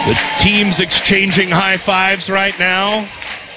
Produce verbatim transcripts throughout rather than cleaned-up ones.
with teams exchanging high fives right now.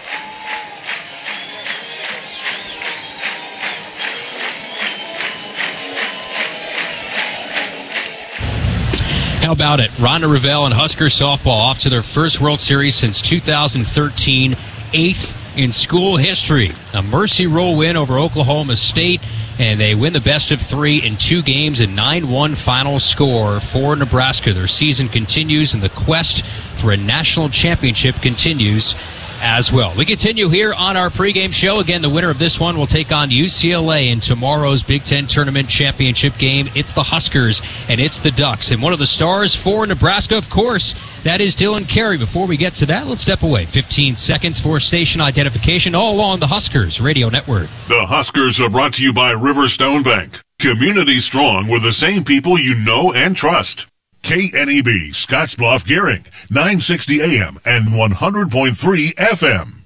How about it? Rhonda Revelle and Husker softball off to their first World Series since two thousand thirteen, eighth in school history. A Mercy Roll win over Oklahoma State, and they win the best of three in two games, a nine one final score for Nebraska. Their season continues, and the quest for a national championship continues as well. We continue here on our pregame show. Again, the winner of this one will take on U C L A in tomorrow's Big Ten Tournament Championship game. It's the Huskers and it's the Ducks. And one of the stars for Nebraska, of course, that is Dylan Carey. Before we get to that, let's step away. fifteen seconds for station identification all along the Huskers Radio Network. The Huskers are brought to you by Riverstone Bank. Community strong with the same people you know and trust. K N E B, Scottsbluff, Gearing, nine sixty A M and one hundred point three F M.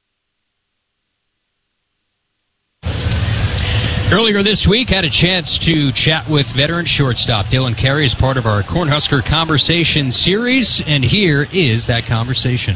Earlier this week, had a chance to chat with veteran shortstop Dylan Carey as part of our Cornhusker Conversation series, and here is that conversation.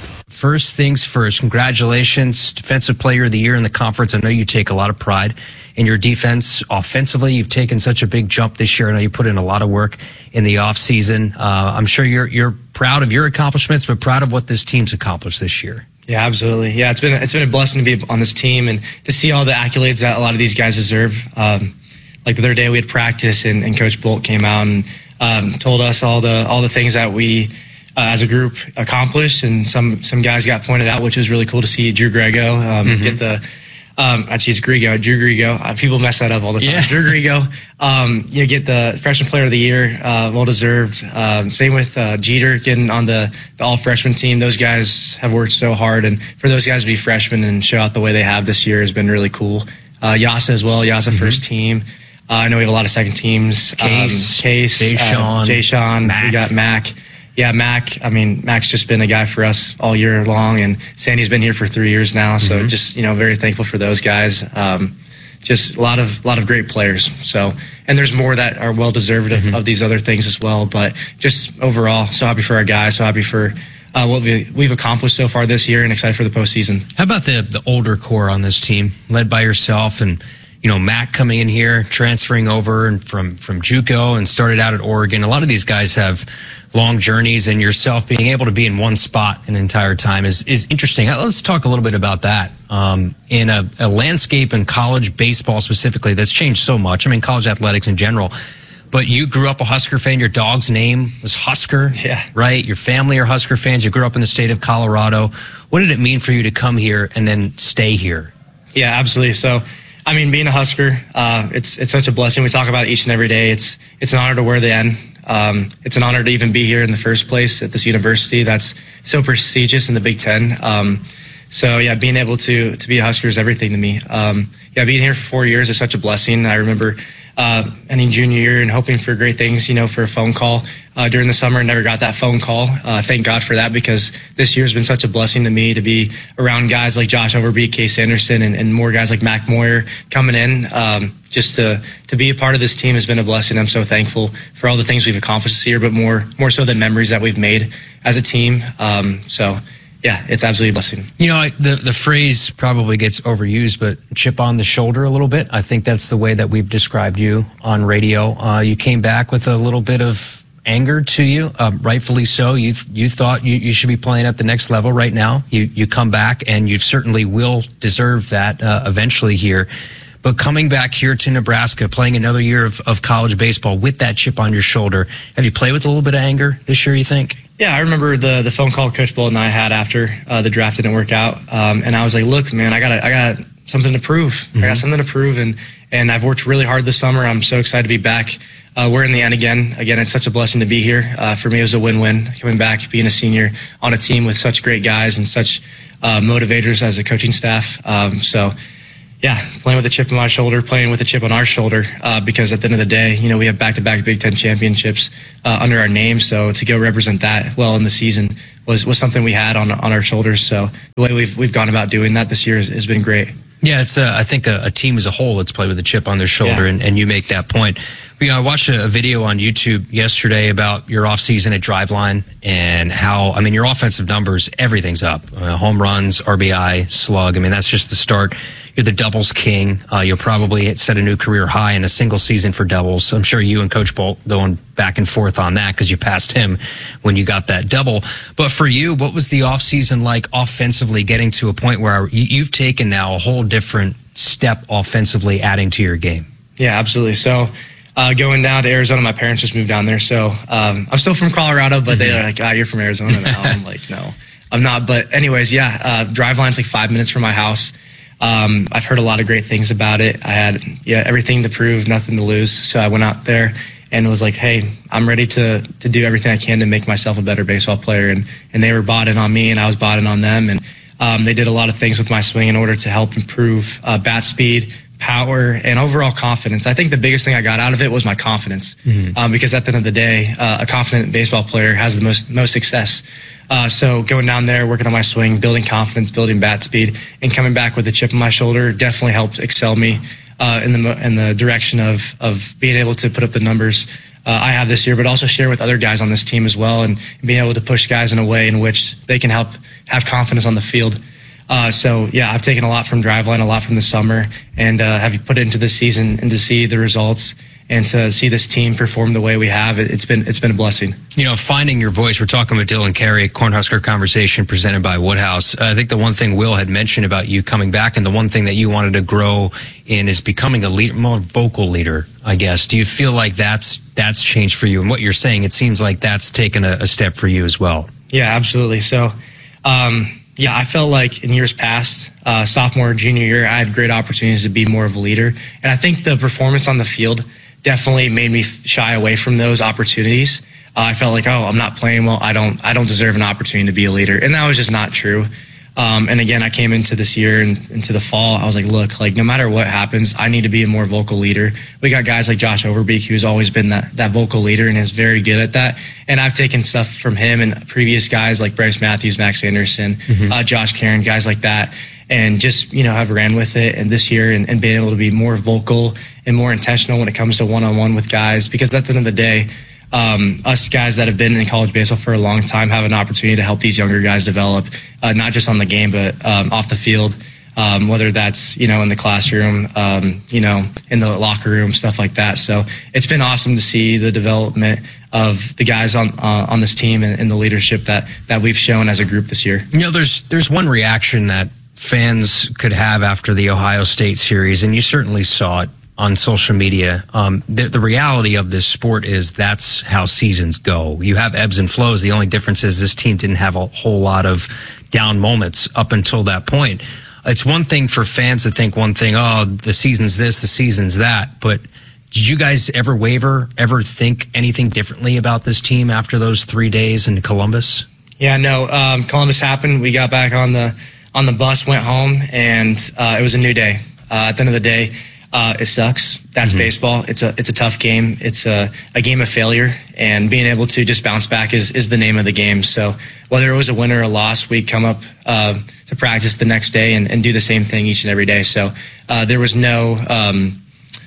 First things first, congratulations, Defensive Player of the Year in the conference. I know you take a lot of pride in your defense. Offensively, you've taken such a big jump this year. I know you put in a lot of work in the offseason. Uh, I'm sure you're you're proud of your accomplishments, but proud of what this team's accomplished this year. Yeah, absolutely. Yeah, it's been it's been a blessing to be on this team and to see all the accolades that a lot of these guys deserve. Um, like the other day, we had practice, and, and Coach Bolt came out and um, told us all the all the things that we, Uh, as a group, accomplished, and some some guys got pointed out, which was really cool to see. Drew Grego um, mm-hmm. get the um, actually it's Grego, Drew Grego. Uh, people mess that up all the time. Yeah. Drew Grego, um, you know, get the Freshman Player of the Year, uh, well deserved. Um, same with uh, Jeter getting on the, the all freshman team. Those guys have worked so hard, and for those guys to be freshmen and show out the way they have this year has been really cool. Uh, Yasa as well, Yasa mm-hmm. first team. Uh, I know we have a lot of second teams. Case, um, Case, Jay Sean, uh, Jay Sean. We got Mac. Yeah, Mac, I mean, Mac's just been a guy for us all year long, and Sandy's been here for three years now, so mm-hmm. just, you know, very thankful for those guys. Um, just a lot of, lot of great players. So, and there's more that are well-deserved of, mm-hmm. of these other things as well, but just overall, so happy for our guys, so happy for uh, what we, we've accomplished so far this year, and excited for the postseason. How about the, the older core on this team, led by yourself and, you know, Mac coming in here, transferring over and from, from JUCO and started out at Oregon. A lot of these guys have long journeys, and yourself being able to be in one spot an entire time is, is interesting. Let's talk a little bit about that. Um, in a, a landscape in college baseball specifically that's changed so much. I mean, college athletics in general. But you grew up a Husker fan. Your dog's name was Husker, yeah. right? Your family are Husker fans. You grew up in the state of Colorado. What did it mean for you to come here and then stay here? Yeah, absolutely. So, I mean, being a Husker, uh, it's it's such a blessing. We talk about it each and every day. It's it's an honor to wear the N. Um, it's an honor to even be here in the first place at this university that's so prestigious in the Big Ten. Um, so, yeah, being able to to be a Husker is everything to me. Um, yeah, being here for four years is such a blessing. I remember uh, ending junior year and hoping for great things, you know, for a phone call uh, during the summer. Never got that phone call. Uh, thank God for that, because this year has been such a blessing to me to be around guys like Josh Overby, Case Anderson, and, and more guys like Mac Moyer coming in. Um, just to, to be a part of this team has been a blessing. I'm so thankful for all the things we've accomplished this year, but more more so than memories that we've made as a team. Um, so, yeah, it's absolutely a blessing. You know, the the phrase probably gets overused, but chip on the shoulder a little bit. I think that's the way that we've described you on radio. Uh, you came back with a little bit of anger to you, uh, rightfully so. You you thought you, you should be playing at the next level right now. You you come back, and you certainly will deserve that uh, eventually here. But coming back here to Nebraska, playing another year of, of college baseball with that chip on your shoulder, have you played with a little bit of anger this year, you think? Yeah, I remember the the phone call Coach Bolt and I had after uh, the draft didn't work out, um, and I was like, "Look, man, I got I got something to prove. Mm-hmm. I got something to prove, and and I've worked really hard this summer. I'm so excited to be back. Uh, we're in the N again. Again, it's such a blessing to be here. Uh, for me, it was a win-win coming back, being a senior on a team with such great guys and such uh, motivators as a coaching staff. Um, so." Yeah, playing with a chip on my shoulder, playing with a chip on our shoulder, uh, because at the end of the day, you know, we have back-to-back Big Ten championships uh, under our name. So to go represent that well in the season was, was something we had on on our shoulders. So the way we've we've gone about doing that this year has, has been great. Yeah, it's a, I think a, a team as a whole that's played with a chip on their shoulder, yeah. and, and you make that point. You know, I watched a, a video on YouTube yesterday about your offseason at Driveline and how, I mean, your offensive numbers, everything's up. Uh, home runs, R B I, slug. I mean, that's just the start. You're the doubles king. Uh, you'll probably set a new career high in a single season for doubles. I'm sure you and Coach Bolt going back and forth on that because you passed him when you got that double. But for you, what was the offseason like offensively, getting to a point where you, you've taken now a whole different step offensively, adding to your game? Yeah, absolutely. So uh, going down to Arizona, my parents just moved down there. So um, I'm still from Colorado, but mm-hmm. they're like, ah, you're from Arizona now. I'm like, no, I'm not. But anyways, yeah, uh, Driveline's like five minutes from my house. Um, I've heard a lot of great things about it. I had yeah everything to prove, nothing to lose. So I went out there and was like, hey, I'm ready to to do everything I can to make myself a better baseball player. And, and they were bought in on me, and I was bought in on them. And um, they did a lot of things with my swing in order to help improve uh, bat speed, power, and overall confidence. I think the biggest thing I got out of it was my confidence, mm-hmm. um, because at the end of the day, uh, a confident baseball player has the most most success. Uh, so going down there, working on my swing, building confidence, building bat speed, and coming back with a chip on my shoulder definitely helped excel me uh, in the in the direction of of being able to put up the numbers uh, I have this year, but also share with other guys on this team as well, and being able to push guys in a way in which they can help have confidence on the field. Uh, so yeah, I've taken a lot from Driveline, a lot from the summer, and uh, have put it into this season, and to see the results and to see this team perform the way we have, it, it's been it's been a blessing. You know, finding your voice. We're talking with Dylan Carey, Cornhusker Conversation presented by Woodhouse. Uh, I think the one thing Will had mentioned about you coming back, and the one thing that you wanted to grow in, is becoming a leader, more vocal leader, I guess. Do you feel like that's that's changed for you? And what you're saying, it seems like that's taken a, a step for you as well. Yeah, absolutely. So, um, yeah, I felt like in years past, uh, sophomore, junior year, I had great opportunities to be more of a leader. And I think the performance on the field definitely made me shy away from those opportunities. Uh, I felt like, oh, I'm not playing well. I don't, I don't deserve an opportunity to be a leader, and that was just not true. Um, and again, I came into this year and into the fall. I was like, look, like no matter what happens, I need to be a more vocal leader. We got guys like Josh Overbeek, who's always been that that vocal leader and is very good at that. And I've taken stuff from him and previous guys like Bryce Matthews, Max Anderson, mm-hmm. uh, Josh Karen, guys like that, and just, you know, have ran with it. And this year, and, and being able to be more vocal and more intentional when it comes to one-on-one with guys, because at the end of the day, um, us guys that have been in college baseball for a long time have an opportunity to help these younger guys develop, uh, not just on the game, but um, off the field, um, whether that's, you know, in the classroom, um, you know, in the locker room, stuff like that. So it's been awesome to see the development of the guys on uh, on this team, and, and the leadership that, that we've shown as a group this year. You know, there's there's one reaction that fans could have after the Ohio State series, and you certainly saw it on social media. Um, the, the reality of this sport is that's how seasons go. You have ebbs and flows. The only difference is this team didn't have a whole lot of down moments up until that point. It's one thing for fans to think one thing, oh, the season's this, the season's that. But did you guys ever waver, ever think anything differently about this team after those three days in Columbus? Yeah, no. Um, Columbus happened. We got back on the on the bus, went home, and uh, it was a new day. Uh, at the end of the day, Uh, it sucks. That's mm-hmm. baseball. It's a it's a tough game. It's a, a game of failure, and being able to just bounce back is, is the name of the game. So whether it was a win or a loss, we'd come up uh, to practice the next day and, and do the same thing each and every day. So uh, there was no um,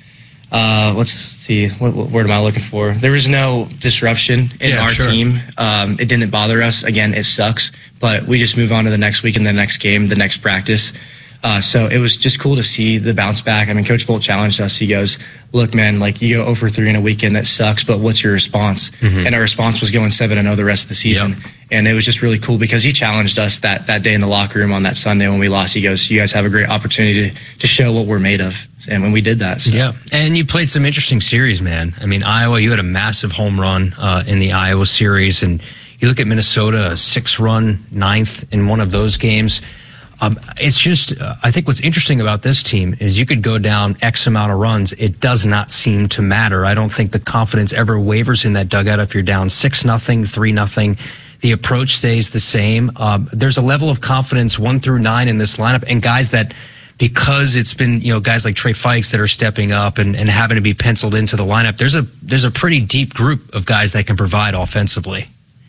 uh, let's see, what, what word am I looking for? There was no disruption in yeah, our sure. team. Um, it didn't bother us. Again, it sucks, but we just move on to the next week and the next game, the next practice. Uh, so it was just cool to see the bounce back. I mean, Coach Bolt challenged us. He goes, look, man, like you go oh for three in a weekend, that sucks, but what's your response? Mm-hmm. And our response was going seven and oh the rest of the season. Yep. And it was just really cool because he challenged us that, that day in the locker room on that Sunday when we lost. He goes, you guys have a great opportunity to, to show what we're made of. And when we did that. So. Yeah. And you played some interesting series, man. I mean, Iowa, you had a massive home run uh, in the Iowa series. And you look at Minnesota, a six-run ninth in one of those games. Um, it's just, uh, I think what's interesting about this team is you could go down X amount of runs. It does not seem to matter. I don't think the confidence ever wavers in that dugout if you're down six nothing, three nothing. The approach stays the same. Um, there's a level of confidence one through nine in this lineup, and guys that, because it's been, you know, guys like Trey Fikes that are stepping up and, and having to be penciled into the lineup. There's a there's a pretty deep group of guys that can provide offensively.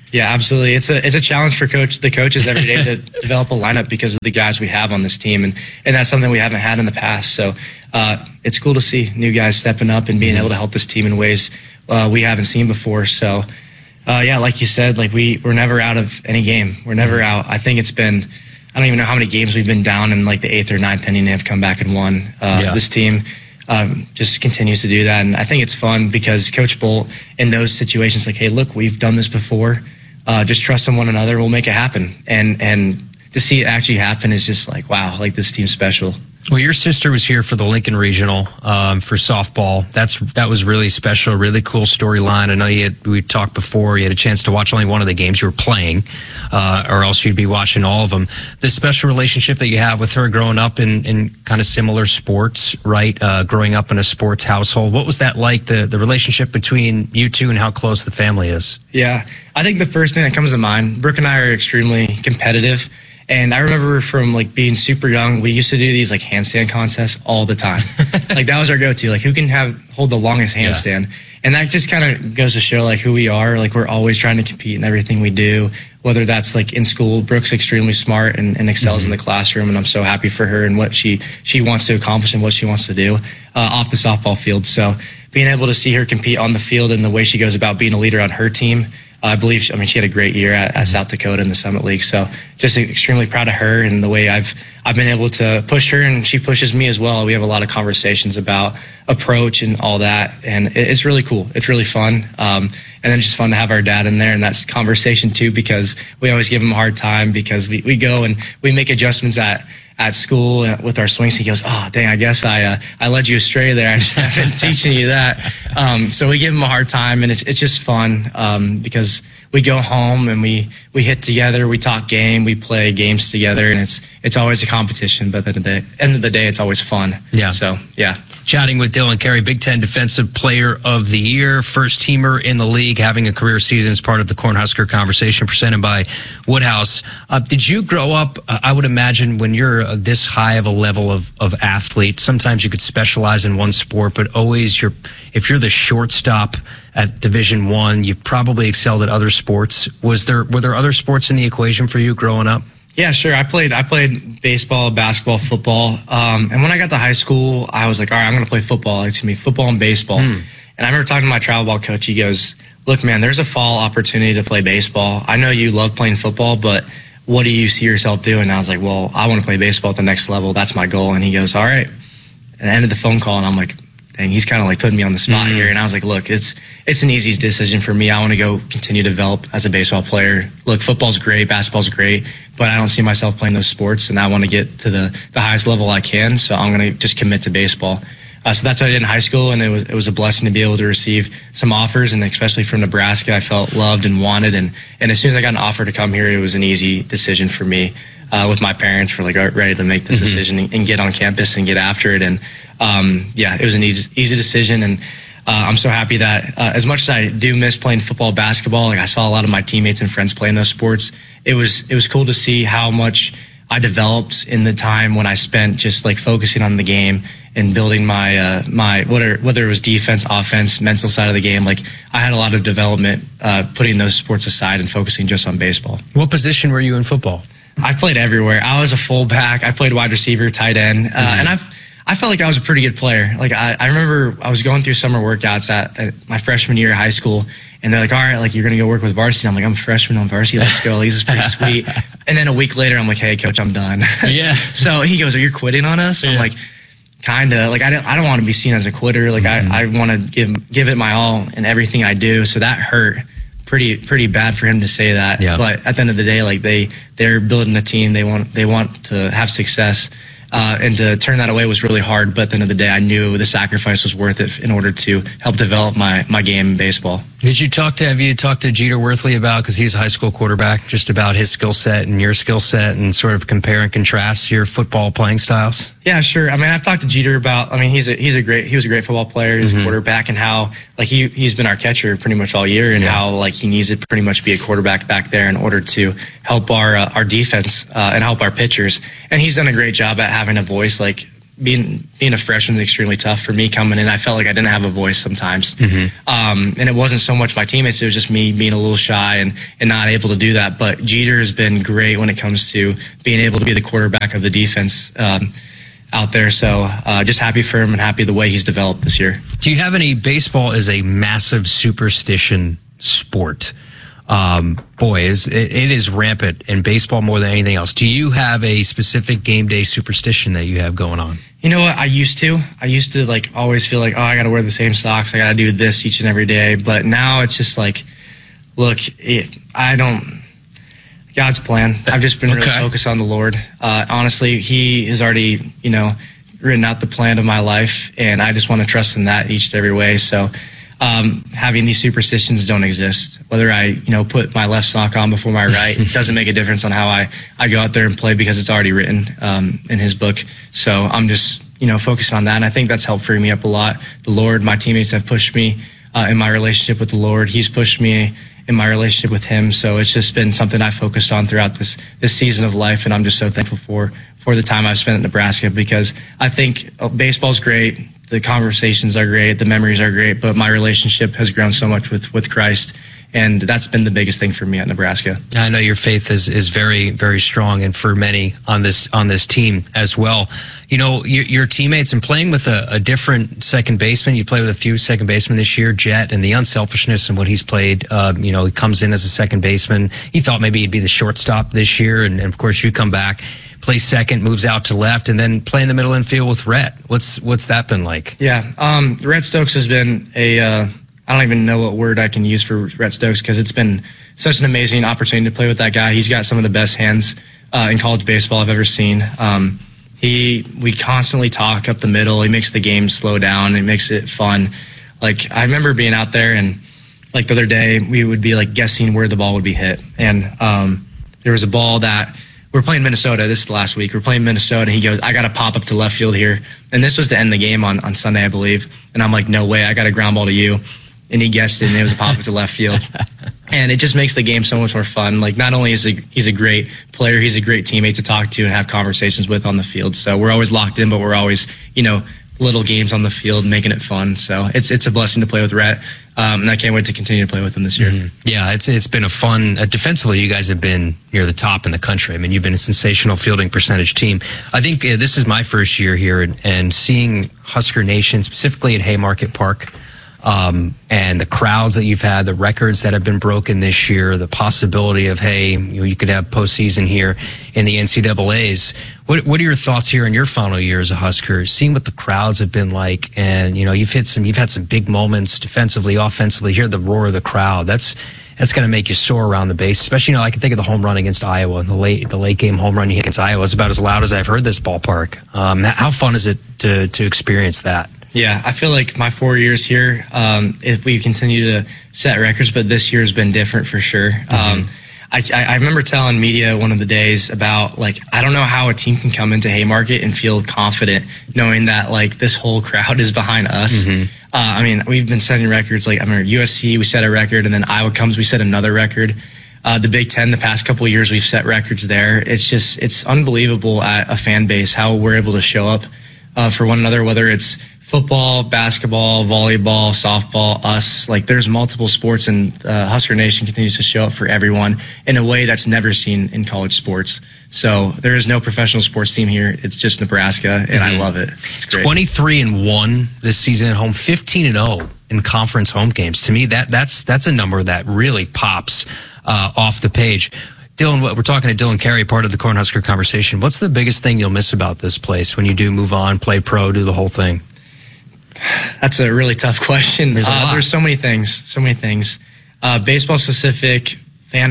Yeah, absolutely. It's a it's a challenge for coach the coaches every day to develop a lineup because of the guys we have on this team, and, and that's something we haven't had in the past. So uh, it's cool to see new guys stepping up and being able to help this team in ways uh, we haven't seen before. So uh, yeah, like you said, like we we're never out of any game. We're never out. I think it's been I don't even know how many games we've been down in like the eighth or ninth inning and have come back and won. Uh, yeah. This team. Um, just continues to do that, and I think it's fun because Coach Bolt in those situations, like, hey, look, we've done this before. Uh, just trust in one another. We'll make it happen. And and to see it actually happen is just like, wow, like this team's special. Well, your sister was here for the Lincoln Regional um, for softball. That's that was really special, really cool storyline. I know you had, we talked before. You had a chance to watch only one of the games you were playing, uh, or else you'd be watching all of them. The special relationship that you have with her, growing up in, in kind of similar sports, right? Uh, growing up in a sports household, what was that like? The the relationship between you two and how close the family is. Yeah, I think the first thing that comes to mind, Brooke and I are extremely competitive. And I remember from like being super young, we used to do these like handstand contests all the time. Like that was our go-to. Like who can have hold the longest handstand? Yeah. And that just kind of goes to show like who we are. Like we're always trying to compete in everything we do, whether that's like in school. Brooke's extremely smart and, and excels mm-hmm. in the classroom, and I'm so happy for her and what she she wants to accomplish and what she wants to do uh, off the softball field. So being able to see her compete on the field and the way she goes about being a leader on her team. Uh, I believe, she, I mean, she had a great year at, at South Dakota in the Summit League. So just extremely proud of her and the way I've I've been able to push her, and she pushes me as well. We have a lot of conversations about approach and all that, and it, it's really cool. It's really fun. Um, and then it's just fun to have our dad in there in that conversation too, because we always give him a hard time because we, we go and we make adjustments at at school with our swings. He goes, oh, dang, I guess I uh, I led you astray there. I should have been teaching you that. Um, so we give him a hard time, and it's it's just fun um, because we go home and we, we hit together, we talk game, we play games together, and it's it's always a competition, but at the end of the day, it's always fun. Yeah. So, yeah. Chatting with Dylan Carey, Big Ten Defensive Player of the Year, first teamer in the league, having a career season as part of the Cornhusker Conversation presented by Woodhouse. Uh, did you grow up, uh, I would imagine, when you're uh, this high of a level of, of athlete, sometimes you could specialize in one sport, but always you're, if you're the shortstop at Division One, you've probably excelled at other sports. Was there Were there other sports in the equation for you growing up? Yeah, sure. I played I played baseball, basketball, football. Um, and when I got to high school, I was like, all right, I'm going to play football. It's going to be football and baseball. Mm. And I remember talking to my travel ball coach. He goes, look, man, there's a fall opportunity to play baseball. I know you love playing football, but what do you see yourself doing? And I was like, well, I want to play baseball at the next level. That's my goal. And he goes, all right. And I ended the phone call, and I'm like, dang, he's kind of like putting me on the spot mm-hmm. here. And I was like, look, it's it's an easy decision for me. I want to go continue to develop as a baseball player. Look, football's great, basketball's great, but I don't see myself playing those sports, and I want to get to the, the highest level I can, so I'm going to just commit to baseball. Uh, so that's what I did in high school, and it was it was a blessing to be able to receive some offers, and especially from Nebraska, I felt loved and wanted. And, and as soon as I got an offer to come here, it was an easy decision for me uh, with my parents for like ready to make this mm-hmm. decision and, and get on campus and get after it. And um, yeah, it was an easy, easy decision, and uh, I'm so happy that uh, as much as I do miss playing football, basketball, like I saw a lot of my teammates and friends playing those sports. It was it was cool to see how much I developed in the time when I spent just like focusing on the game and building my uh, my whether whether it was defense, offense, mental side of the game. Like I had a lot of development uh, putting those sports aside and focusing just on baseball. What position were you in football? I played everywhere. I was a fullback. I played wide receiver, tight end, uh, mm-hmm. and I've. I felt like I was a pretty good player. Like I, I remember I was going through summer workouts at, at my freshman year of high school, and they're like, all right, like you're going to go work with varsity. I'm like, I'm a freshman on varsity. Let's go. Like, this is pretty sweet. And then a week later, I'm like, hey, coach, I'm done. Yeah. So he goes, are you quitting on us? Yeah. I'm like, kind of. Like I don't, I don't want to be seen as a quitter. Like mm-hmm. I, I want to give give it my all in everything I do. So that hurt pretty pretty bad for him to say that. Yeah. But at the end of the day, like they they're building a team. They want they want to have success. Uh, and to turn that away was really hard, but at the end of the day, I knew the sacrifice was worth it in order to help develop my, my game in baseball. Did you talk to, have you talked to Jeter Worthley about, because he's a high school quarterback, just about his skill set and your skill set and sort of compare and contrast your football playing styles? Yeah, sure. I mean, I've talked to Jeter about, I mean, he's a, he's a great, he was a great football player. He's mm-hmm. a quarterback, and how, like, he, he's been our catcher pretty much all year, and yeah. how, like, he needs to pretty much be a quarterback back there in order to help our, uh, our defense, uh, and help our pitchers. And he's done a great job at having a voice. Like, being being a freshman is extremely tough for me coming in. I felt like I didn't have a voice sometimes. Mm-hmm. Um, and it wasn't so much my teammates, it was just me being a little shy and, and not able to do that. But Jeter has been great when it comes to being able to be the quarterback of the defense um, out there. So uh, just happy for him and happy the way he's developed this year. Do you have any, baseball is a massive superstition sport. Um, boy, is it, it is rampant in baseball more than anything else. Do you have a specific game day superstition that you have going on? You know what? I used to. I used to like always feel like, oh, I got to wear the same socks. I got to do this each and every day. But now it's just like, look, it, I don't. God's plan. I've just been Okay. really focused on the Lord. Uh, honestly, He has already, you know, written out the plan of my life, and I just want to trust in that each and every way. So, um, having these superstitions don't exist. Whether I, you know, put my left sock on before my right, it doesn't make a difference on how I, I go out there and play because it's already written um, in His book. So I'm just, you know, focused on that, and I think that's helped free me up a lot. The Lord, my teammates have pushed me uh, in my relationship with the Lord. He's pushed me in my relationship with Him. So it's just been something I focused on throughout this this season of life, and I'm just so thankful for for the time I've spent at Nebraska, because I think uh, baseball's great. The conversations are great, the memories are great, but my relationship has grown so much with, with Christ, and that's been the biggest thing for me at Nebraska. I know your faith is, is very, very strong, and for many on this on this team as well. You know, your, your teammates, and playing with a, a different second baseman, you play with a few second basemen this year, Jet, and the unselfishness and what he's played. Uh, you know, he comes in as a second baseman. He thought maybe he'd be the shortstop this year, and, and of course you come back, play second, moves out to left, and then play in the middle infield with Rhett. What's what's that been like? Yeah, um, Rhett Stokes has been a, uh, I don't even know what word I can use for Rhett Stokes, because it's been such an amazing opportunity to play with that guy. He's got some of the best hands uh, in college baseball I've ever seen. Um, he, we constantly talk up the middle. He makes the game slow down. He makes it fun. Like, I remember being out there, and like the other day, we would be like guessing where the ball would be hit. And um, there was a ball that, we were playing Minnesota this last week. We were playing Minnesota, and he goes, I got to pop up to left field here. And this was to end the game on, on Sunday, I believe. And I'm like, no way, I got a ground ball to you. And he guessed it, and it was a pop up to left field. And it just makes the game so much more fun. Like, not only is he, he's a great player, he's a great teammate to talk to and have conversations with on the field. So we're always locked in, but we're always, you know, little games on the field, making it fun. So it's it's a blessing to play with Rhett, um, and I can't wait to continue to play with him this year. Mm-hmm. Yeah, it's it's been a fun. Uh, defensively, you guys have been near the top in the country. I mean, you've been a sensational fielding percentage team. I think uh, this is my first year here, and, and seeing Husker Nation, specifically at Haymarket Park, um, and the crowds that you've had, the records that have been broken this year, the possibility of, hey, you know, you could have postseason here in the N C double A's. What, what are your thoughts here in your final year as a Husker, seeing what the crowds have been like? And, you know, you've hit some, you've had some big moments defensively, offensively. Hear the roar of the crowd. That's, that's going to make you soar around the base. Especially, you know, I can think of the home run against Iowa, the late, the late game home run you hit against Iowa. It's about as loud as I've heard this ballpark. Um, how fun is it to, to experience that? Yeah, I feel like my four years here, um, if we continue to set records, but this year has been different for sure. Mm-hmm. Um, I, I remember telling media one of the days about, like, I don't know how a team can come into Haymarket and feel confident knowing that, like, this whole crowd is behind us. Mm-hmm. Uh, I mean, we've been setting records. Like, I mean, U S C, we set a record, and then Iowa comes, we set another record. Uh, the Big Ten, the past couple of years, we've set records there. It's just, it's unbelievable at a fan base how we're able to show up uh, for one another, whether it's football, basketball, volleyball, softball, us. Like, there's multiple sports, and uh, Husker Nation continues to show up for everyone in a way that's never seen in college sports. So there is no professional sports team here. It's just Nebraska, and mm-hmm. I love it. It's great. twenty-three and one this season at home, fifteen and oh in conference home games. To me, that that's that's a number that really pops uh, off the page. Dylan, we're talking to Dylan Carey, part of the Cornhusker conversation. What's the biggest thing you'll miss about this place when you do move on, play pro, do the whole thing? That's a really tough question. There's, uh, there's so many things, so many things. Uh, baseball specific, fan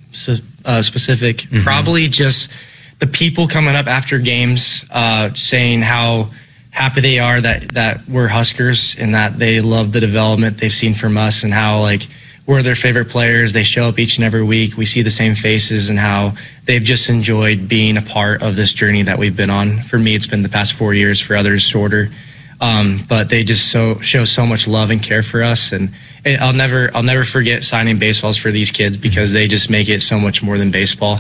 uh, specific, mm-hmm. probably just the people coming up after games uh, saying how happy they are that, that we're Huskers and that they love the development they've seen from us, and how, like, we're their favorite players. They show up each and every week. We see the same faces, and how they've just enjoyed being a part of this journey that we've been on. For me, it's been the past four years. For others, shorter. Um, but they just so show so much love and care for us, and it, I'll never I'll never forget signing baseballs for these kids, because they just make it so much more than baseball.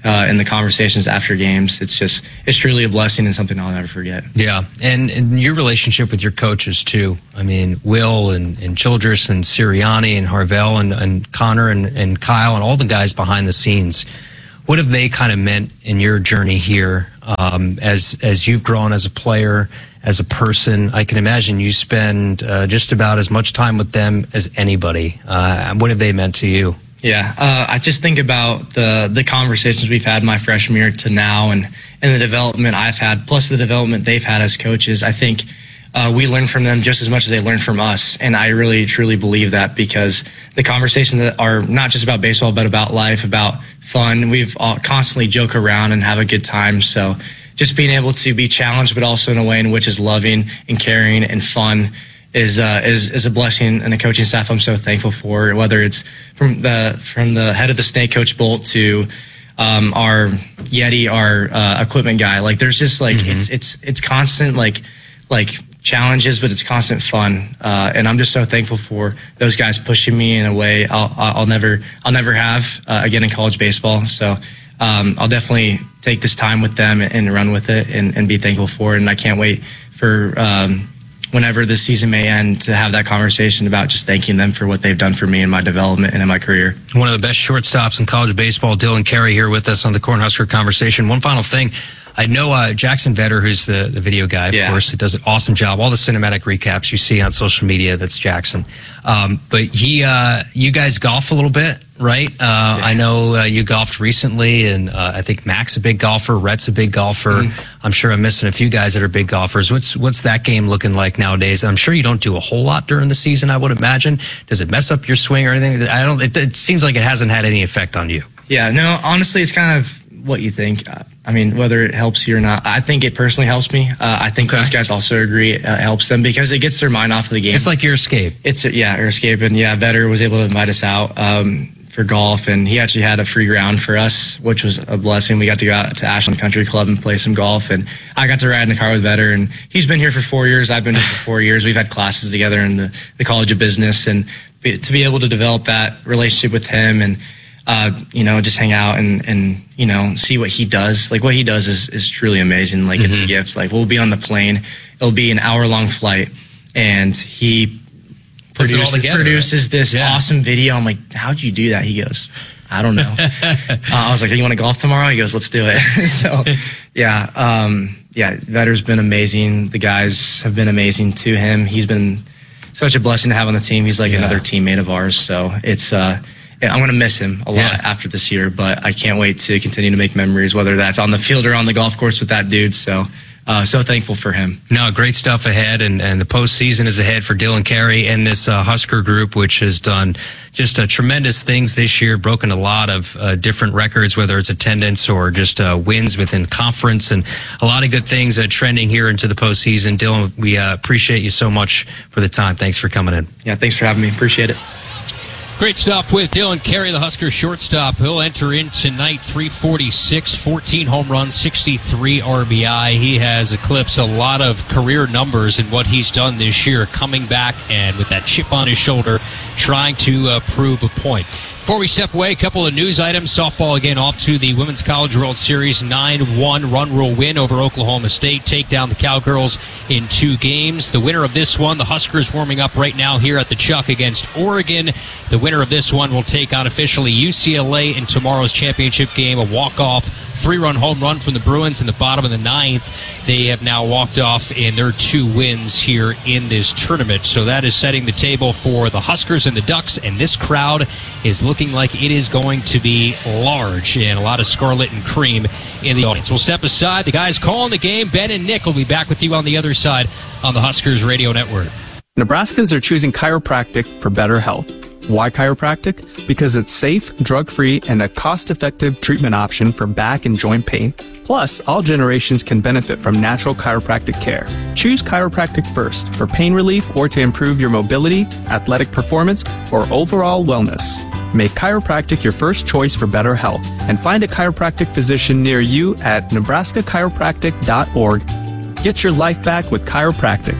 uh, in the conversations after games. It's just, it's truly a blessing and something I'll never forget. Yeah, and, and your relationship with your coaches, too. I mean, Will and, and Childress and Sirianni and Harvell and, and Connor and, and Kyle and all the guys behind the scenes. What have they kind of meant in your journey here um, as as you've grown as a player, as a person? I can imagine you spend uh, just about as much time with them as anybody. Uh, what have they meant to you? Yeah, uh, I just think about the the conversations we've had my freshman year to now, and, and the development I've had, plus the development they've had as coaches. I think uh, we learn from them just as much as they learn from us, and I really, truly believe that, because the conversations that are not just about baseball, but about life, about fun, we've all constantly joke around and have a good time. So just being able to be challenged, but also in a way in which is loving and caring and fun, is uh, is is a blessing, and the coaching staff I'm so thankful for. Whether it's from the from the head of the snake, Coach Bolt, to um, our Yeti, our uh, equipment guy. Like, there's just like mm-hmm. it's it's it's constant like like challenges, but it's constant fun, uh, and I'm just so thankful for those guys pushing me in a way I'll I'll never I'll never have uh, again in college baseball. So um, I'll definitely take this time with them and, and run with it, and, and be thankful for it. And I can't wait for um, whenever the season may end to have that conversation about just thanking them for what they've done for me in my development and in my career. One of the best shortstops in college baseball, Dylan Carey, here with us on the Cornhusker Conversation. One final thing. I know uh, Jackson Vetter, who's the, the video guy, of yeah. course, who does an awesome job. All the cinematic recaps you see on social media, that's Jackson. Um, but he, uh, you guys golf a little bit, right? Uh, yeah. I know uh, you golfed recently, and uh, I think Mac's a big golfer. Rhett's a big golfer. Mm-hmm. I'm sure I'm missing a few guys that are big golfers. What's what's that game looking like nowadays? I'm sure you don't do a whole lot during the season, I would imagine. Does it mess up your swing or anything? I don't. It, it seems like it hasn't had any effect on you. Yeah, no, honestly, it's kind of what you think. Uh, I mean, whether it helps you or not, I think it personally helps me. Uh, I think okay. those guys also agree it uh, helps them, because it gets their mind off of the game. It's like your escape. It's a, yeah, your escape. And yeah, Vetter was able to invite us out um, for golf, and he actually had a free round for us, which was a blessing. We got to go out to Ashland Country Club and play some golf, and I got to ride in the car with Vetter, and he's been here for four years. I've been here for four years. We've had classes together in the, the College of Business, and be, to be able to develop that relationship with him, and Uh, you know, just hang out and, and, you know, see what he does. Like, what he does is, is truly amazing. Like, mm-hmm. it's a gift. Like, we'll be on the plane. It'll be an hour-long flight, and he Puts produces, together, produces right? this yeah. awesome video. I'm like, how'd you do that? He goes, I don't know. uh, I was like, you want to golf tomorrow? He goes, let's do it. So, yeah, um, yeah, Vetter's been amazing. The guys have been amazing to him. He's been such a blessing to have on the team. He's like yeah. another teammate of ours. So it's, uh, I'm going to miss him a lot yeah. after this year, but I can't wait to continue to make memories, whether that's on the field or on the golf course with that dude. So, uh, so thankful for him. No, great stuff ahead, and, and the postseason is ahead for Dylan Carey and this uh, Husker group, which has done just uh, tremendous things this year, broken a lot of uh, different records, whether it's attendance or just uh, wins within conference, and a lot of good things uh, trending here into the postseason. Dylan, we uh, appreciate you so much for the time. Thanks for coming in. Yeah, thanks for having me. Appreciate it. Great stuff with Dylan Carey, the Husker shortstop. He'll enter in tonight, three forty-six, fourteen home runs, sixty-three R B I. He has eclipsed a lot of career numbers in what he's done this year, coming back and with that chip on his shoulder, trying to uh, prove a point. Before we step away, a couple of news items. Softball again off to the Women's College World Series, nine one run rule win over Oklahoma State. Take down the Cowgirls in two games. The winner of this one, the Huskers, warming up right now here at the Chuck against Oregon. The winner of this one will take on officially U C L A in tomorrow's championship game. A walk-off three-run home run from the Bruins in the bottom of the ninth. They have now walked off in their two wins here in this tournament. So that is setting the table for the Huskers and the Ducks, and this crowd is looking like it is going to be large, and a lot of scarlet and cream in the audience. We'll step aside. The guys calling the game, Ben and Nick, will be back with you on the other side on the Huskers Radio Network. Nebraskans are choosing chiropractic for better health. Why chiropractic? Because it's safe, drug-free, and a cost-effective treatment option for back and joint pain. Plus, all generations can benefit from natural chiropractic care. Choose chiropractic first for pain relief or to improve your mobility, athletic performance, or overall wellness. Make chiropractic your first choice for better health, and find a chiropractic physician near you at nebraska chiropractic dot org. Get your life back with chiropractic.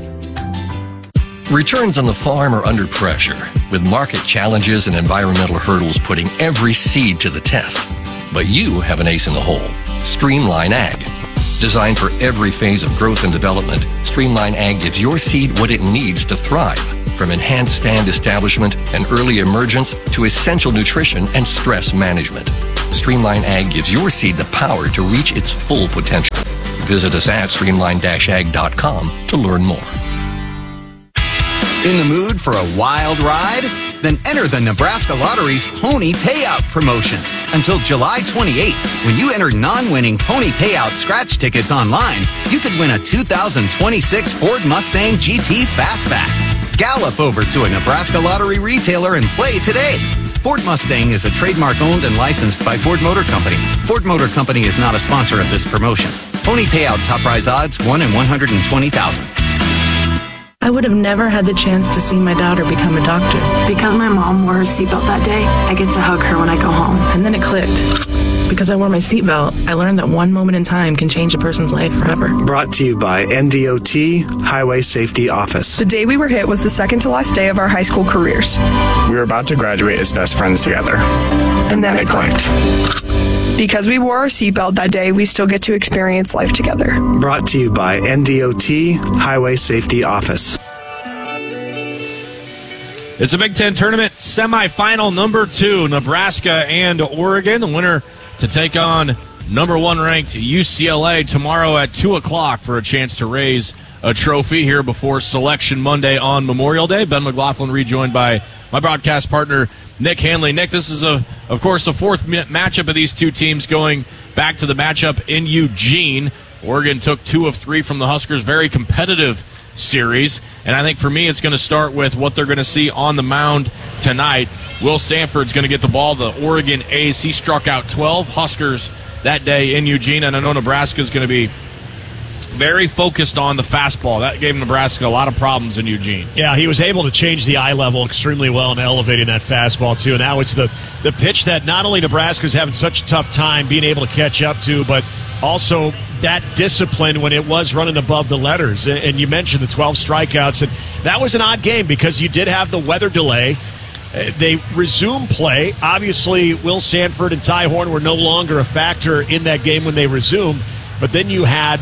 Returns on the farm are under pressure, with market challenges and environmental hurdles putting every seed to the test. but you have an ace in the hole. Streamline Ag. Designed for every phase of growth and development, Streamline Ag gives your seed what it needs to thrive. From enhanced stand establishment and early emergence to essential nutrition and stress management. Streamline Ag gives your seed the power to reach its full potential. Visit us at streamline dash ag dot com to learn more. In the mood for a wild ride? Then enter the Nebraska Lottery's Pony Payout promotion. Until July twenty-eighth, when you enter non-winning Pony Payout scratch tickets online, you could win a two thousand twenty-six Ford Mustang G T Fastback. Gallop over to a Nebraska Lottery retailer and play today. Ford Mustang is a trademark owned and licensed by Ford Motor Company. Ford Motor Company is not a sponsor of this promotion. Pony Payout top prize odds one in one hundred twenty thousand. I would have never had the chance to see my daughter become a doctor. Because my mom wore her seatbelt that day, I get to hug her when I go home. And then it clicked. Because I wore my seatbelt, I learned that one moment in time can change a person's life forever. Brought to you by N D O T Highway Safety Office. The day we were hit was the second to last day of our high school careers. We were about to graduate as best friends together. And, and then, then it clicked. clicked. Because we wore our seatbelt that day, we still get to experience life together. Brought to you by N D O T Highway Safety Office. It's a Big Ten tournament semifinal number two, Nebraska and Oregon. The winner to take on number one ranked U C L A tomorrow at two o'clock for a chance to raise a trophy here before Selection Monday on Memorial Day. Ben McLaughlin rejoined by my broadcast partner, Nick Hanley. Nick, this is, a, of course, the fourth matchup of these two teams going back to the matchup in Eugene. Oregon took two of three from the Huskers. Very competitive series. And I think for me, it's going to start with what they're going to see on the mound tonight. Will Sanford's going to get the ball. The Oregon ace, he struck out twelve Huskers that day in Eugene. And I know Nebraska's going to be very focused on the fastball. That gave Nebraska a lot of problems in Eugene. Yeah, he was able to change the eye level extremely well and elevating that fastball, too. And now it's the, the pitch that not only Nebraska's having such a tough time being able to catch up to, but also that discipline when it was running above the letters. And you mentioned the twelve strikeouts. And that was an odd game because you did have the weather delay. They resumed play. Obviously, Will Sanford and Ty Horn were no longer a factor in that game when they resumed. But then you had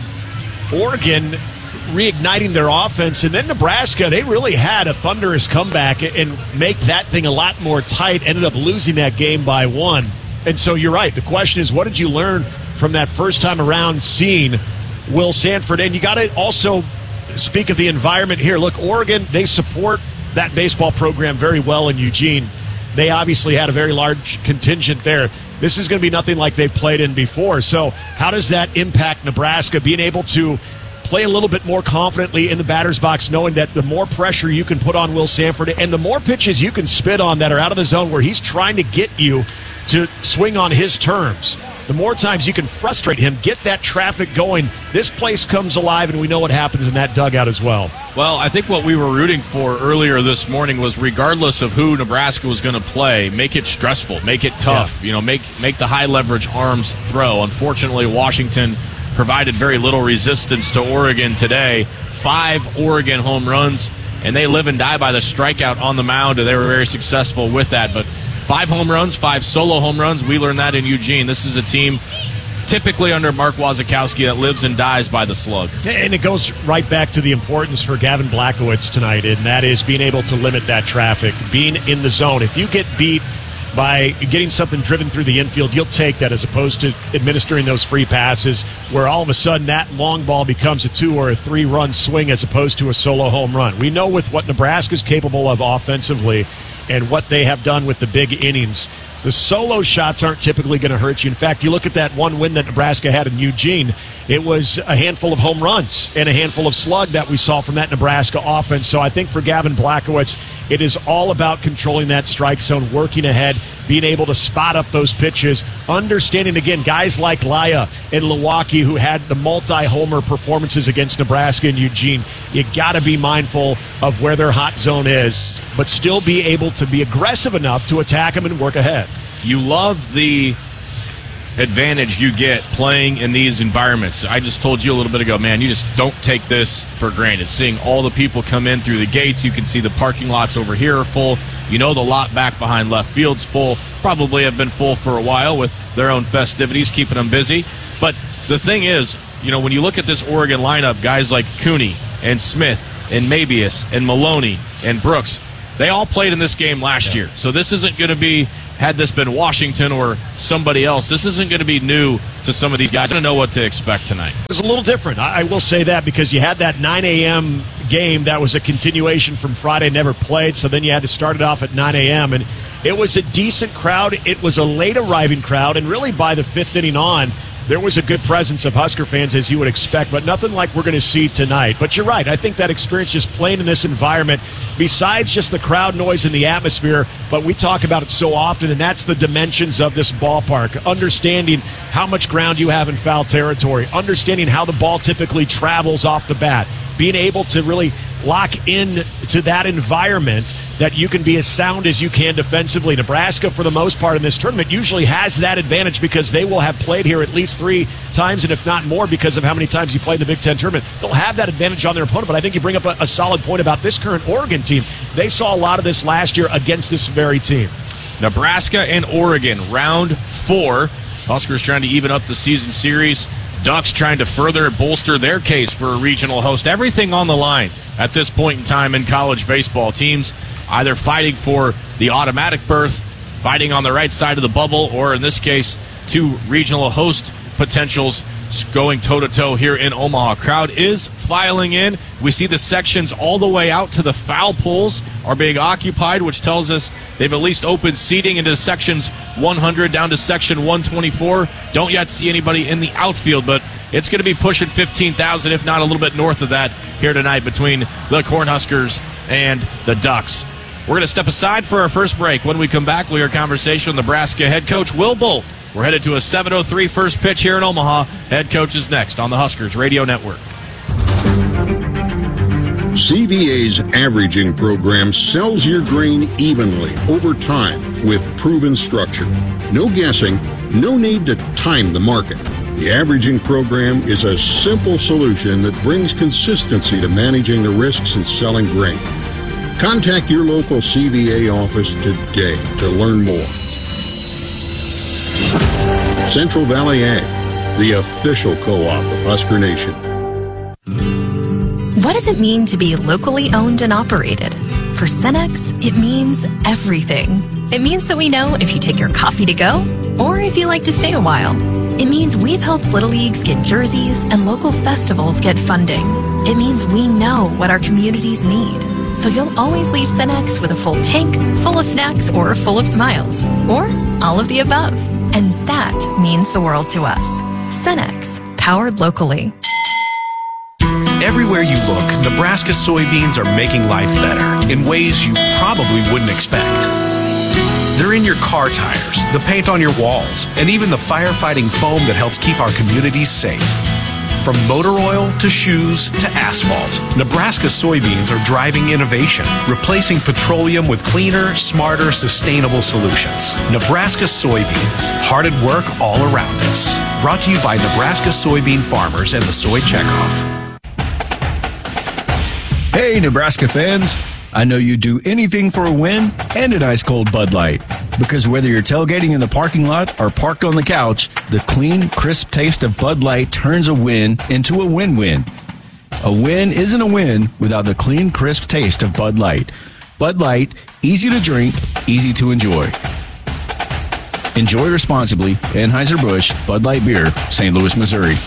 Oregon reigniting their offense, and then Nebraska, they really had a thunderous comeback and make that thing a lot more tight, ended up losing that game by one. And so you're right. The question is, what did you learn from that first time around seeing Will Sanford? And you got to also speak of the environment here. Look, Oregon, they support that baseball program very well in Eugene. They obviously had a very large contingent there. This is going to be nothing like they've played in before. So how does that impact Nebraska being able to play a little bit more confidently in the batter's box, knowing that the more pressure you can put on Will Sanford and the more pitches you can spit on that are out of the zone where he's trying to get you to swing on his terms, the more times you can frustrate him, get that traffic going, this place comes alive, and we know what happens in that dugout as well. Well, I think what we were rooting for earlier this morning was, regardless of who Nebraska was going to play, make it stressful, make it tough, yeah. you know, make make the high-leverage arms throw. Unfortunately, Washington provided very little resistance to Oregon today. Five Oregon home runs, and they live and die by the strikeout on the mound, and they were very successful with that. But five home runs, five solo home runs, we learned that in Eugene. This is a team typically under Mark Wazakowski that lives and dies by the slug. And it goes right back to the importance for Gavin Blachowicz tonight, and that is being able to limit that traffic, being in the zone. If you get beat by getting something driven through the infield, you'll take that as opposed to administering those free passes where all of a sudden that long ball becomes a two or a three run swing as opposed to a solo home run. We know with what Nebraska's capable of offensively and what they have done with the big innings, the solo shots aren't typically going to hurt you. In fact, you look at that one win that Nebraska had in Eugene, it was a handful of home runs and a handful of slug that we saw from that Nebraska offense. So I think for Gavin Blachowicz, it is all about controlling that strike zone, working ahead, being able to spot up those pitches, understanding, again, guys like Laya and Milwaukee who had the multi-homer performances against Nebraska and Eugene. You got to be mindful of where their hot zone is, but still be able to be aggressive enough to attack them and work ahead. You love the advantage you get playing in these environments. I just told you a little bit ago, man, you just don't take this for granted. Seeing all the people come in through the gates, you can see the parking lots over here are full. You know the lot back behind left field's full. Probably have been full for a while with their own festivities, keeping them busy. But the thing is, you know, when you look at this Oregon lineup, guys like Cooney and Smith and Mabius and Maloney and Brooks, they all played in this game last yeah. year. So this isn't going to be, had this been Washington or somebody else, this isn't going to be new to some of these guys. I don't know what to expect tonight. It was a little different. I will say that, because you had that nine a.m. game that was a continuation from Friday, never played, so then you had to start it off at nine a.m. And it was a decent crowd. It was a late arriving crowd, and really by the fifth inning on, there was a good presence of Husker fans, as you would expect, but nothing like we're going to see tonight. But you're right. I think that experience just playing in this environment, besides just the crowd noise and the atmosphere, but we talk about it so often, and that's the dimensions of this ballpark. Understanding how much ground you have in foul territory, understanding how the ball typically travels off the bat, being able to really lock in to that environment that you can be as sound as you can defensively. Nebraska, for the most part in this tournament, usually has that advantage because they will have played here at least three times, and if not more, because of how many times you play in the Big Ten tournament. They'll have that advantage on their opponent, but I think you bring up a, a solid point about this current Oregon team. They saw a lot of this last year against this very team. Nebraska and Oregon, round four. Huskers trying to even up the season series. Ducks trying to further bolster their case for a regional host. Everything on the line at this point in time in college baseball. Teams either fighting for the automatic berth, fighting on the right side of the bubble, or in this case, two regional host potentials going toe-to-toe here in Omaha. Crowd is filing in. We see the sections all the way out to the foul poles are being occupied, which tells us they've at least opened seating into sections one hundred down to section one twenty-four. Don't yet see anybody in the outfield, but it's going to be pushing fifteen thousand, if not a little bit north of that, here tonight between the Cornhuskers and the Ducks. We're going to step aside for our first break. When we come back, we'll hear a conversation with Nebraska head coach Will Bolt. We're headed to a seven oh three first pitch here in Omaha. Head coach is next on the Huskers Radio Network. C V A's averaging program sells your grain evenly over time with proven structure. No guessing, no need to time the market. The averaging program is a simple solution that brings consistency to managing the risks in selling grain. Contact your local C V A office today to learn more. Central Valley Ag, the official co-op of Husker Nation. What does it mean to be locally owned and operated? For Cenex, it means everything. It means that we know if you take your coffee to go or if you like to stay a while. It means we've helped Little Leagues get jerseys and local festivals get funding. It means we know what our communities need. So you'll always leave Cenex with a full tank, full of snacks, or full of smiles. Or all of the above. And that means the world to us. Cenex, powered locally. Everywhere you look, Nebraska soybeans are making life better in ways you probably wouldn't expect. They're in your car tires, the paint on your walls, and even the firefighting foam that helps keep our communities safe. From motor oil to shoes to asphalt, Nebraska soybeans are driving innovation, replacing petroleum with cleaner, smarter, sustainable solutions. Nebraska soybeans, hard at work all around us. Brought to you by Nebraska soybean farmers and the Soy Checkoff. Hey, Nebraska fans. I know you'd do anything for a win and an ice cold Bud Light. Because whether you're tailgating in the parking lot or parked on the couch, the clean, crisp taste of Bud Light turns a win into a win-win. A win isn't a win without the clean, crisp taste of Bud Light. Bud Light, easy to drink, easy to enjoy. Enjoy responsibly. Anheuser-Busch, Bud Light Beer, Saint Louis, Missouri.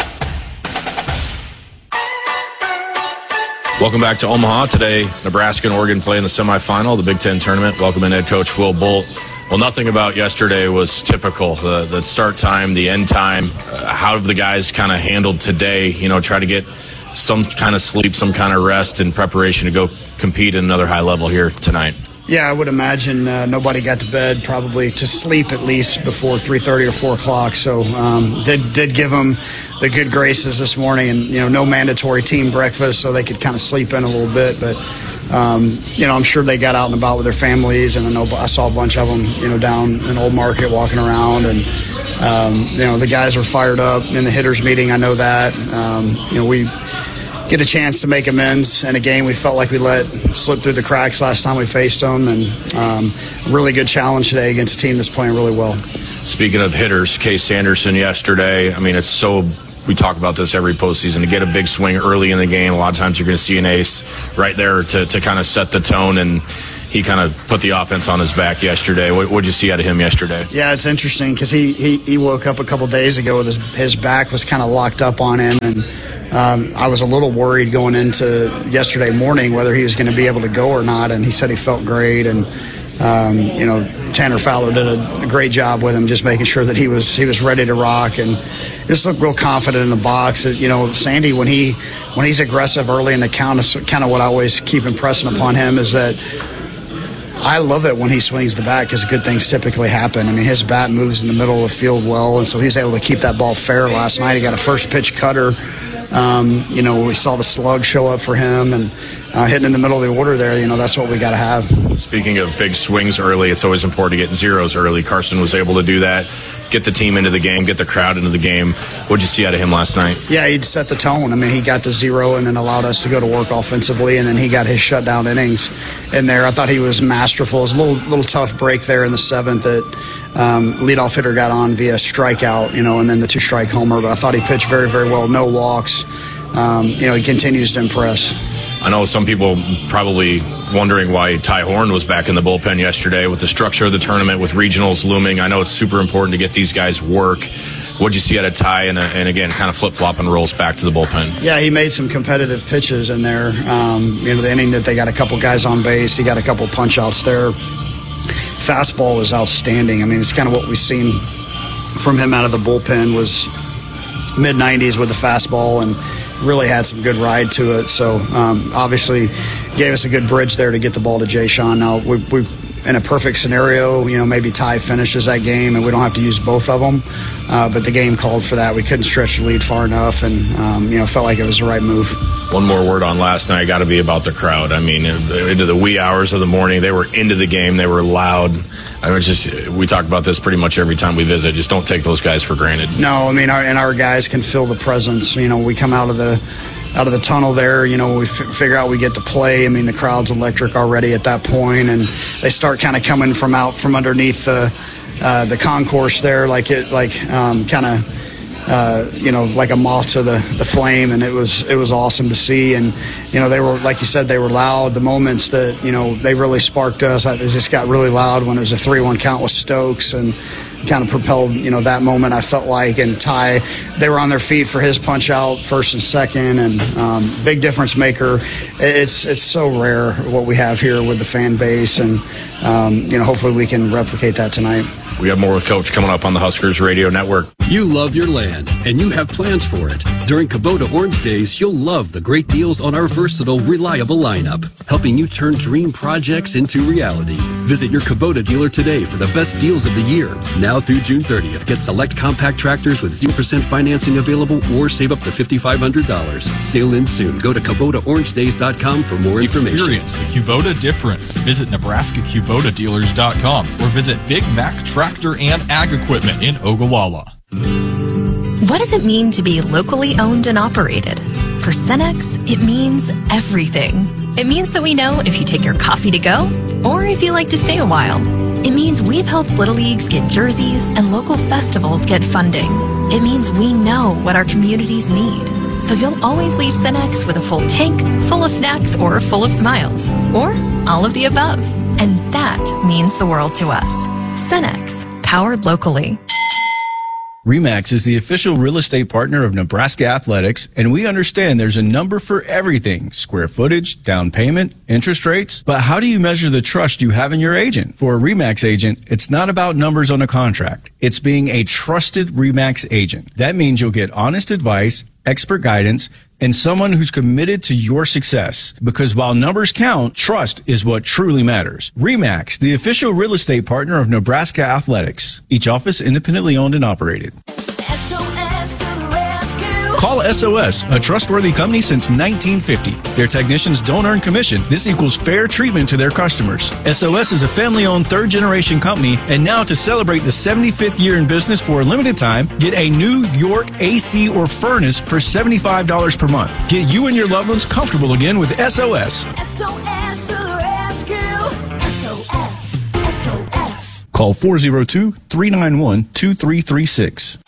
Welcome back to Omaha. Today, Nebraska and Oregon play in the semifinal of the Big Ten tournament. Welcome in head coach Will Bolt. Well, nothing about yesterday was typical. The, the start time, the end time, uh, how have the guys kind of handled today? You know, try to get some kind of sleep, some kind of rest in preparation to go compete at another high level here tonight. Yeah, I would imagine uh, nobody got to bed probably to sleep at least before three thirty or four o'clock. So um, did did give them the good graces this morning, and you know, no mandatory team breakfast, so they could kind of sleep in a little bit. But um, you know, I'm sure they got out and about with their families, and I know I saw a bunch of them, you know, down in Old Market walking around, and um, you know, the guys were fired up in the hitters meeting. I know that. Um, you know, we get a chance to make amends in a game we felt like we let slip through the cracks last time we faced them, and um, a really good challenge today against a team that's playing really well. Speaking of hitters, Case Sanderson yesterday, I mean, it's so, we talk about this every postseason, to get a big swing early in the game. A lot of times you're going to see an ace right there to, to kind of set the tone, and he kind of put the offense on his back yesterday. What did you see out of him yesterday? Yeah, it's interesting because he, he, he woke up a couple days ago with his, his back was kind of locked up on him, and Um, I was a little worried going into yesterday morning whether he was going to be able to go or not, and he said he felt great. And um, you know, Tanner Fowler did a, a great job with him, just making sure that he was he was ready to rock and just looked real confident in the box. You know, Sandy, when he when he's aggressive early in the count, is kind of what I always keep impressing upon him is that I love it when he swings the bat because good things typically happen. I mean, his bat moves in the middle of the field well, and so he's able to keep that ball fair last night. He got a first pitch cutter. Um, you know, we saw the slug show up for him, and uh, hitting in the middle of the order there, you know, that's what we got to have. Speaking of big swings early, it's always important to get zeros early. Carson was able to do that, get the team into the game, get the crowd into the game. What did you see out of him last night? Yeah, he'd set the tone. I mean, he got the zero and then allowed us to go to work offensively, and then he got his shutdown innings in there. I thought he was masterful. It was a little, little tough break there in the seventh that um, leadoff hitter got on via strikeout, you know, and then the two-strike homer. But I thought he pitched very, very well. No walks. Um, you know, he continues to impress. I know some people probably wondering why Ty Horn was back in the bullpen yesterday with the structure of the tournament, with regionals looming. I know it's super important to get these guys work. What'd you see out of Ty? And, and again, kind of flip-flopping rolls back to the bullpen. Yeah, he made some competitive pitches in there. Um, you know, the inning that they got a couple guys on base, he got a couple punch-outs there. Fastball was outstanding. I mean, it's kind of what we've seen from him out of the bullpen was mid nineties with the fastball, and really had some good ride to it. So um, obviously gave us a good bridge there to get the ball to Jay Sean. Now we, we in a perfect scenario, you know, maybe Ty finishes that game and we don't have to use both of them. Uh, but the game called for that. We couldn't stretch the lead far enough, and um, you know, felt like it was the right move. One more word on last night got to be about the crowd. I mean, into the wee hours of the morning, they were into the game. They were loud. I mean, just we talk about this pretty much every time we visit. Just don't take those guys for granted. No, I mean, our, and our guys can feel the presence. You know, we come out of the out of the tunnel there. You know, we f- figure out we get to play. I mean, the crowd's electric already at that point, and they start kind of coming from out from underneath the uh, the concourse there, like it, like um, kind of. Uh, you know, like a moth to the, the flame, and it was it was awesome to see. And you know, they were, like you said, they were loud. The moments that, you know, they really sparked us. It just got really loud when it was a three one count with Stokes, and kind of propelled, you know, that moment, I felt like. And Ty, they were on their feet for his punch out, first and second, and um, big difference maker. It's it's so rare what we have here with the fan base, and um, you know, hopefully we can replicate that tonight. We have more with Coach coming up on the Huskers Radio Network. You love your land, and you have plans for it. During Kubota Orange Days, you'll love the great deals on our versatile, reliable lineup, helping you turn dream projects into reality. Visit your Kubota dealer today for the best deals of the year. Now through June thirtieth, get select compact tractors with zero percent financing available, or save up to five thousand five hundred dollars. Sale ends soon. Go to Kubota Orange Days dot com for more information. Experience the Kubota difference. Visit Nebraska Kubota Dealers dot com or visit Big Mac Tractor and Ag Equipment in Ogallala. What does it mean to be locally owned and operated? For Cenex, it means everything. It means that we know if you take your coffee to go or if you like to stay a while. It means we've helped Little Leagues get jerseys and local festivals get funding. It means we know what our communities need. So you'll always leave Cenex with a full tank, full of snacks, or full of smiles, or all of the above. And that means the world to us. Cenex, powered locally. RE/MAX is the official real estate partner of Nebraska Athletics, and we understand there's a number for everything: square footage, down payment, interest rates. But how do you measure the trust you have in your agent? For a RE/MAX agent, it's not about numbers on a contract. It's being a trusted RE/MAX agent. That means you'll get honest advice, expert guidance, and someone who's committed to your success. Because while numbers count, trust is what truly matters. RE/MAX, the official real estate partner of Nebraska Athletics. Each office independently owned and operated. S O S to the rescue. Call S O S, a trustworthy company since nineteen fifty. Their technicians don't earn commission. This equals fair treatment to their customers. S O S is a family-owned third-generation company, and now to celebrate the seventy-fifth year in business for a limited time, get a New York A C or furnace for seventy-five dollars per month. Get you and your loved ones comfortable again with S O S. S O S to the rescue. S O S. S O S. Call four oh two, three nine one, two three three six.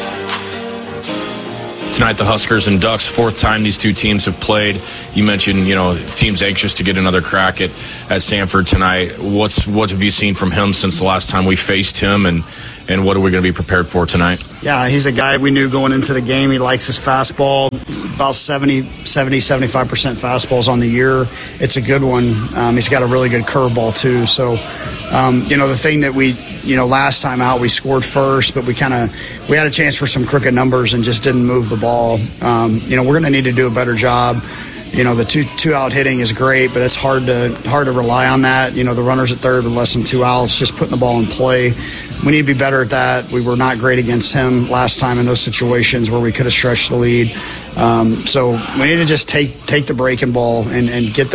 Tonight, the Huskers and Ducks, fourth time these two teams have played. You mentioned, you know, teams anxious to get another crack at, at Sanford tonight. What's what have you seen from him since the last time we faced him, and, and what are we going to be prepared for tonight? Yeah, he's a guy we knew going into the game. He likes his fastball, about seventy, seventy, seventy-five percent fastballs on the year. It's a good one. Um, he's got a really good curveball, too. So, um, you know, the thing that we, you know, last time out, we scored first, but we kind of, we had a chance for some crooked numbers and just didn't move the ball. Um, you know, we're going to need to do a better job. You know, the two two out hitting is great, but it's hard to hard to rely on that. You know, the runners at third with less than two outs, just putting the ball in play. We need to be better at that. We were not great against him last time in those situations where we could have stretched the lead. Um, so we need to just take take the breaking ball and, and get the